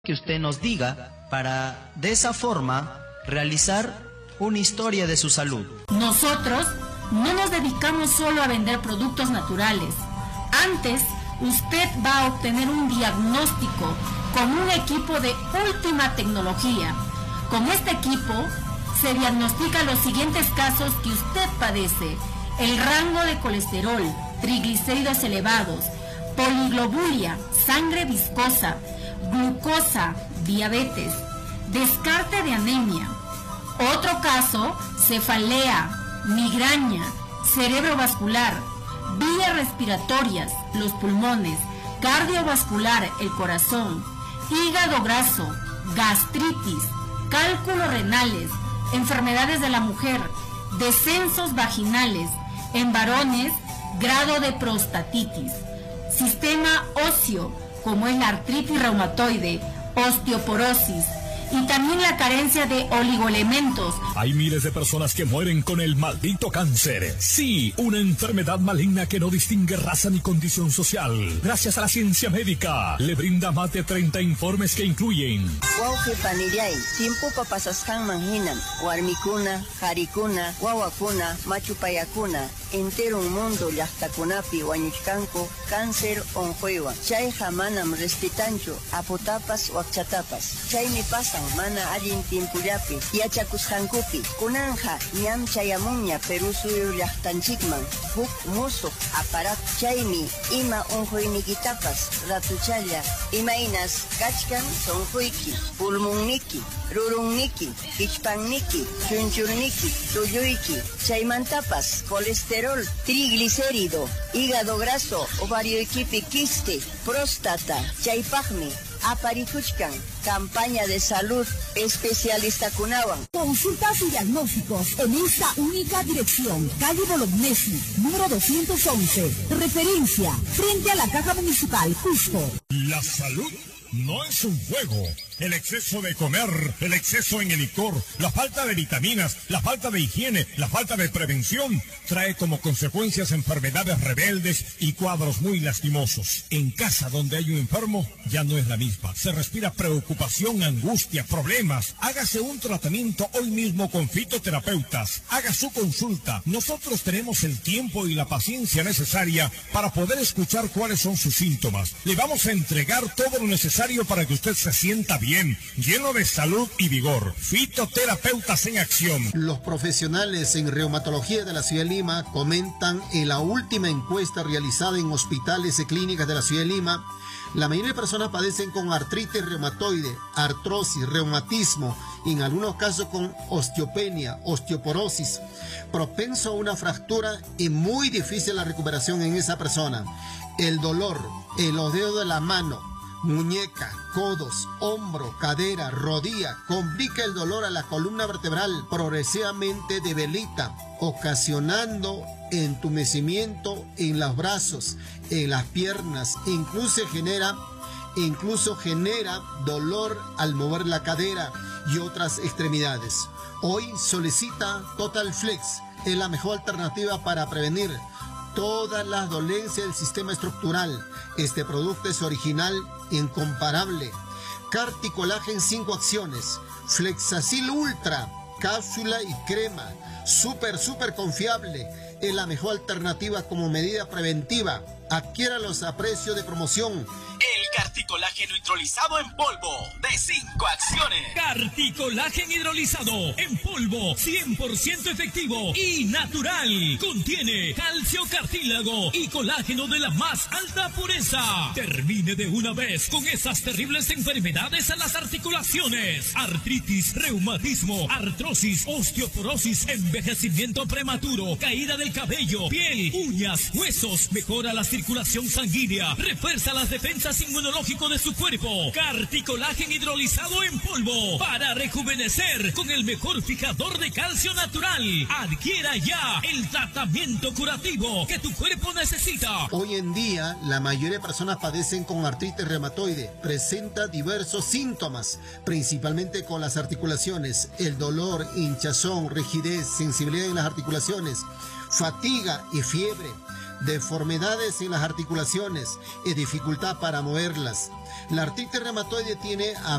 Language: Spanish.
que usted nos diga para, de esa forma, realizar una historia de su salud. Nosotros no nos dedicamos solo a vender productos naturales. Antes, usted va a obtener un diagnóstico con un equipo de última tecnología. Con este equipo se diagnostican los siguientes casos que usted padece: el rango de colesterol, triglicéridos elevados, poliglobulia, sangre viscosa, glucosa, diabetes, descarte de anemia. Otro caso, cefalea, migraña, cerebrovascular, vías respiratorias, los pulmones, cardiovascular, el corazón, hígado graso, gastritis, cálculos renales, enfermedades de la mujer, descensos vaginales, en varones, grado de prostatitis, sistema óseo, como es la artritis reumatoide, osteoporosis, y también la carencia de oligoelementos. Hay miles de personas que mueren con el maldito cáncer. Sí, una enfermedad maligna que no distingue raza ni condición social. Gracias a la ciencia médica, le brinda más de 30 informes que incluyen: tiempo papasaskan manhinam, warmikuna, harikuna, wawakuna, machupayakuna, entero un mundo llaqtakunapi wañuchkanku cáncer onjuewan. Chay hamanam respitancho, apotapas wakchatapas. Chaymi pasan mana allin timpullapi, yachakusqankupi. Kunanja ñam chayamuña Perú suyo llaqtanchikman, huk musuq aparat. Chaymi ima unjuyniytapas ratuchalla, imainas kachkan sonjuyki, pulmunniki, rurunniki, kichpanniki, chunchurniki, tulluyki. Chaymantapas colesterol, triglicérido, hígado graso, ovarioikipi quiste, próstata. Chaypaqmi aparikuchkan campaña de salud especialista Kunawan. Consultas y diagnósticos en esta única dirección: calle Bolognesi, número 211, referencia frente a la Caja Municipal, Cusco. La salud no es un juego. El exceso de comer, el exceso en el licor, la falta de vitaminas, la falta de higiene, la falta de prevención trae como consecuencias enfermedades rebeldes y cuadros muy lastimosos. En casa donde hay un enfermo ya no es la misma. Se respira preocupación, angustia, problemas. Hágase un tratamiento hoy mismo con fitoterapeutas. Haga su consulta. Nosotros tenemos el tiempo y la paciencia necesaria para poder escuchar cuáles son sus síntomas. Le vamos a entregar todo lo necesario para que usted se sienta bien, lleno de salud y vigor. Fitoterapeutas en acción. Los profesionales en reumatología de la ciudad de Lima comentan en la última encuesta realizada en hospitales y clínicas de la ciudad de Lima: la mayoría de personas padecen con artritis reumatoide, artrosis, reumatismo, y en algunos casos con osteopenia, osteoporosis, propenso a una fractura y muy difícil la recuperación en esa persona. El dolor en los dedos de la mano, muñeca, codos, hombro, cadera, rodilla, complica el dolor a la columna vertebral, progresivamente debilita, ocasionando entumecimiento en los brazos, en las piernas, incluso genera dolor al mover la cadera y otras extremidades. Hoy solicita Total Flex, es la mejor alternativa para prevenir todas las dolencias del sistema estructural. Este producto es original e incomparable. Carticolagen 5 acciones, Flexacil Ultra, cápsula y crema, súper confiable. Es la mejor alternativa como medida preventiva. Adquiéralos a precio de promoción. El carticolágeno hidrolizado en polvo de 5 acciones. Carticolágeno hidrolizado en polvo, 100% efectivo y natural. Contiene calcio, cartílago y colágeno de la más alta pureza. Termine de una vez con esas terribles enfermedades a las articulaciones: artritis, reumatismo, artrosis, osteoporosis, envejecimiento prematuro, caída del cabello, piel, uñas, huesos. Mejora la circulación sanguínea, refuerza las defensas inmunológico de su cuerpo. Carticolágeno hidrolizado en polvo para rejuvenecer con el mejor fijador de calcio natural. Adquiera ya el tratamiento curativo que tu cuerpo necesita. Hoy en día la mayoría de personas padecen con artritis reumatoide. Presenta diversos síntomas, principalmente con las articulaciones: el dolor, hinchazón, rigidez, sensibilidad en las articulaciones, fatiga y fiebre. deformidades en las articulaciones y dificultad para moverlas. La artritis reumatoide tiene